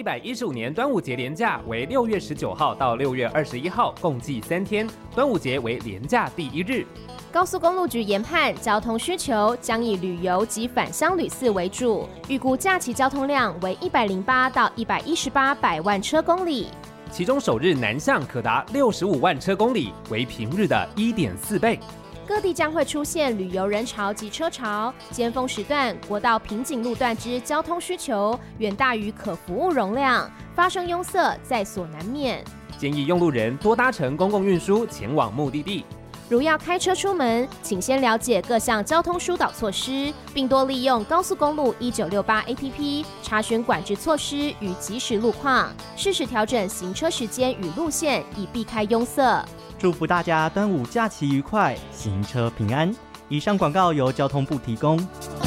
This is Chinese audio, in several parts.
115年端午节连假为6月19号到6月21号，共计3天，端午节为连假第1日。 高速公路局研判，交通需求将以旅游及返乡旅次为主，预估假期交通量为108到118百万车公里， 其中首日南向可达65万车公里，为平日的1.4倍。 各地将会出现旅游人潮及车潮，尖峰时段国道瓶颈路段之交通需求远大于可服务容量，发生拥塞在所难免。 建议用路人多搭乘公共运输前往目的地。 如要开车出门，请先了解各项交通疏导措施，并多利用高速公路1968 APP 查询管制措施与即时路况，适时调整行车时间与路线，以避开拥塞。 祝福大家端午假期愉快，行车平安。以上广告由交通部提供。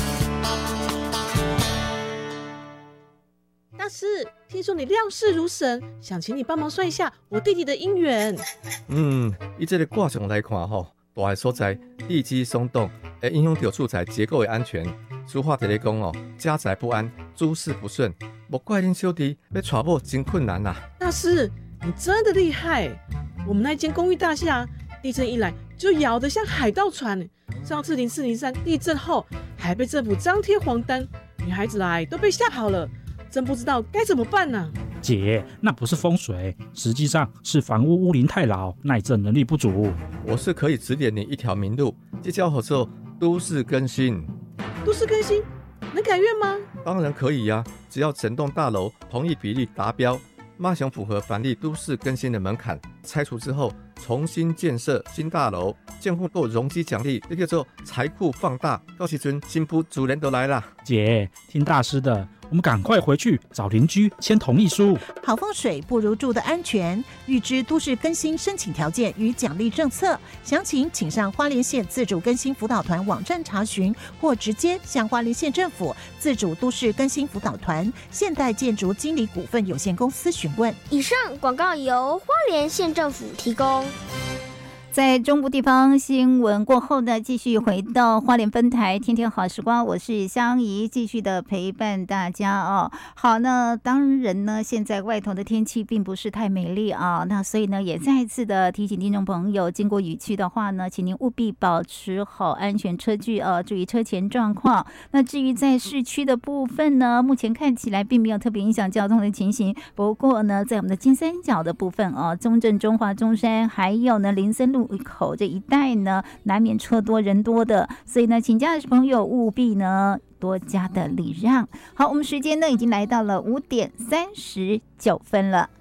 大师，听说你量事如神，想请你帮忙算一下我弟弟的姻缘。 以这个卦象来看大的所在地基松动，会影响到厝宅结构的安全。俗话提咧讲家宅不安，诸事不顺，莫怪恁小弟要娶某真困难啊。 大师，你真的厉害！我们那间公寓大厦地震一来就摇得像海盗船，上次0403地震后还被政府张贴黄单，女孩子来都被吓跑了，真不知道该怎么办呢。 姐，那不是风水，实际上是房屋屋龄太老，耐震能力不足。 我是可以指点你一条明路，这叫做都市更新。 都市更新能改院吗？ 当然可以呀，只要整栋大楼同意比例达标，马上符合凡例都市更新的门槛，拆除之后重新建设新大楼，政府够容积奖励，这叫做财库放大，到时阵新妇主人都来了。 姐，听大师的，我们赶快回去找邻居签同意书。 好风水不如住的安全，预知都市更新申请条件与奖励政策，详情请上花莲县自主更新辅导团网站查询，或直接向花莲县政府自主都市更新辅导团现代建筑经理股份有限公司询问。 以上广告由花莲县政府提供。 在中部地方新闻过后呢，继续回到花莲分台天天好时光，我是香怡，继续的陪伴大家哦。好，那当然呢，现在外头的天气并不是太美丽啊，那所以呢，也再一次的提醒听众朋友，经过雨区的话呢，请您务必保持好安全车距注意车前状况。那至于在市区的部分呢，目前看起来并没有特别影响交通的情形，不过呢，在我们的金三角的部分中正、中华、中山，还有呢林森路口这一带呢，难免车多人多的，所以呢，请驾驶朋友务必呢多加的礼让。好，我们时间呢已经来到了5点39分了。